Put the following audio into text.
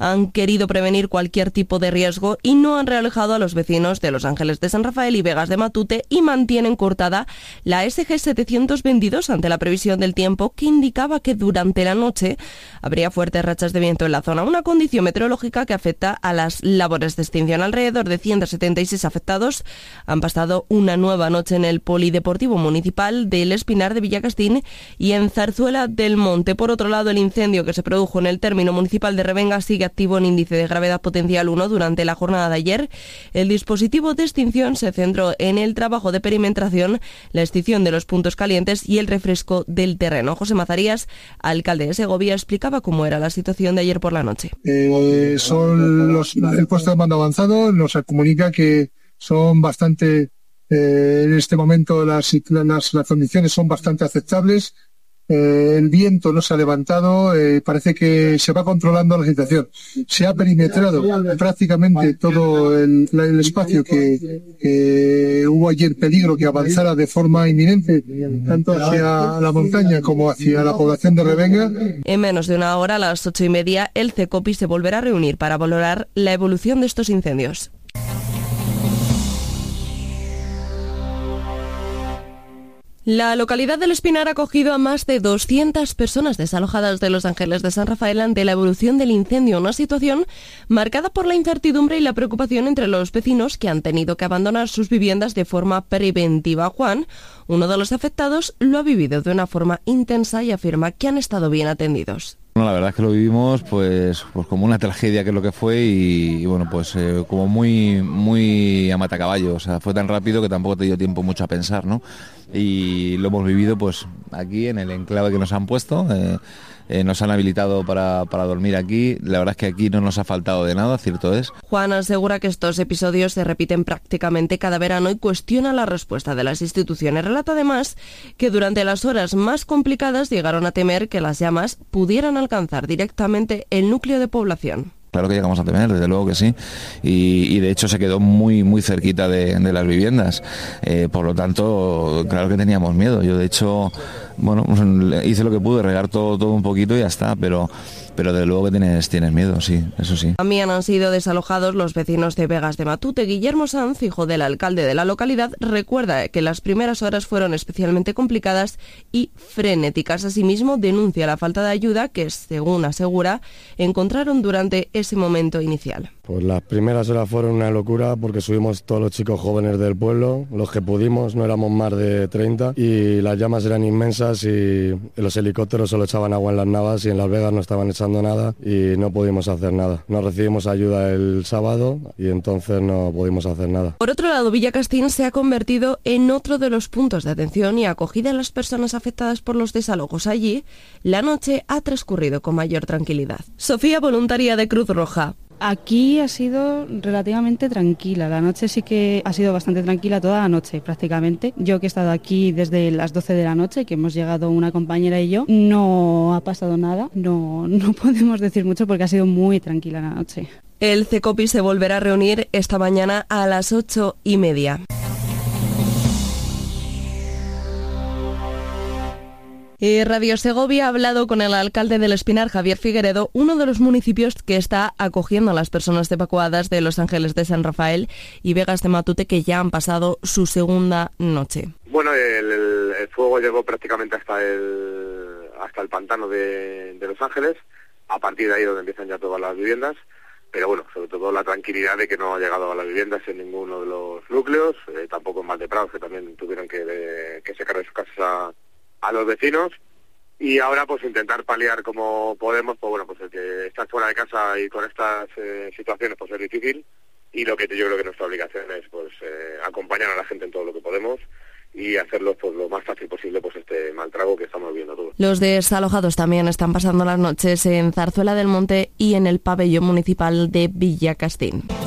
han querido prevenir cualquier tipo de riesgo y no han realojado a los vecinos de Los Ángeles de San Rafael y Vegas de Matute y mantienen cortada la SG 722 ante la previsión del tiempo que indicaba que durante la noche habría fuertes rachas de viento en la zona, una condición meteorológica que afecta a las labores de extinción. Alrededor de 176 afectados han pasado una nueva noche en el Polideportivo Municipal del Espinar de Villacastín y en Zarzuela del Monte. Por otro lado, el incendio que se produjo en el término municipal de Revenga sigue activo en índice de gravedad potencial 1 durante la jornada de ayer. El dispositivo de extinción se centró en el trabajo de perimetración, la extinción de los puntos calientes y el refresco del terreno. José Mazarías, alcalde de Segovia, explicaba cómo era la situación de ayer por la noche. El puesto de mando avanzado nos comunica que son bastante, en este momento las condiciones son bastante aceptables. El viento no se ha levantado, parece que se va controlando la situación. Se ha perimetrado prácticamente todo el espacio que hubo ayer peligro que avanzara de forma inminente, tanto hacia la montaña como hacia la población de Revenga. En menos de una hora, a las 8:30, el CECOPI se volverá a reunir para valorar la evolución de estos incendios. La localidad del Espinar ha acogido a más de 200 personas desalojadas de Los Ángeles de San Rafael ante la evolución del incendio, una situación marcada por la incertidumbre y la preocupación entre los vecinos que han tenido que abandonar sus viviendas de forma preventiva. Juan, uno de los afectados, lo ha vivido de una forma intensa y afirma que han estado bien atendidos. Bueno, la verdad es que lo vivimos pues como una tragedia, que es lo que fue, y bueno, pues como muy a matacaballo. O sea, fue tan rápido que tampoco te dio tiempo mucho a pensar, ¿no? Y lo hemos vivido pues aquí en el enclave que nos han puesto. Nos han habilitado para dormir aquí. La verdad es que aquí no nos ha faltado de nada, cierto es. Juan asegura que estos episodios se repiten prácticamente cada verano y cuestiona la respuesta de las instituciones. Relata además que durante las horas más complicadas llegaron a temer que las llamas pudieran alcanzar directamente el núcleo de población. Claro que llegamos a temer, desde luego que sí, y de hecho se quedó muy cerquita de las viviendas, por lo tanto, claro que teníamos miedo. Yo de hecho, bueno, hice lo que pude, regar todo un poquito y ya está, pero desde luego que tienes miedo, sí, eso sí. También han sido desalojados los vecinos de Vegas de Matute. Guillermo Sanz, hijo del alcalde de la localidad, recuerda que las primeras horas fueron especialmente complicadas y frenéticas. Asimismo, denuncia la falta de ayuda que, según asegura, encontraron durante ese momento inicial. Pues las primeras horas fueron una locura porque subimos todos los chicos jóvenes del pueblo, los que pudimos, no éramos más de 30, y las llamas eran inmensas y los helicópteros solo echaban agua en las navas y en Las Vegas no estaban echando nada y no pudimos hacer nada. No recibimos ayuda el sábado y entonces no pudimos hacer nada. Por otro lado, Villacastín se ha convertido en otro de los puntos de atención y acogida a las personas afectadas por los desalojos. Allí, la noche ha transcurrido con mayor tranquilidad. Sofía, voluntaria de Cruz Roja. Aquí ha sido relativamente tranquila, la noche sí que ha sido bastante tranquila toda la noche prácticamente. Yo que he estado aquí desde las 12 de la noche, que hemos llegado una compañera y yo, no ha pasado nada, no podemos decir mucho porque ha sido muy tranquila la noche. El CECOPI se volverá a reunir esta mañana a las 8:30. Radio Segovia ha hablado con el alcalde del Espinar, Javier Figueredo, uno de los municipios que está acogiendo a las personas evacuadas de Los Ángeles de San Rafael y Vegas de Matute, que ya han pasado su segunda noche. Bueno, el fuego llegó prácticamente hasta el pantano de Los Ángeles, a partir de ahí donde empiezan ya todas las viviendas, pero bueno, sobre todo la tranquilidad de que no ha llegado a las viviendas en ninguno de los núcleos, tampoco en Valdeprados, que también tuvieron que sacar de sus casas a los vecinos, y ahora pues intentar paliar como podemos. Pues bueno, pues el que está fuera de casa y con estas situaciones pues es difícil, y lo que yo creo que nuestra obligación es pues acompañar a la gente en todo lo que podemos y hacerlo pues lo más fácil posible pues este mal trago que estamos viendo todos. Los desalojados también están pasando las noches en Zarzuela del Monte y en el pabellón municipal de Villacastín.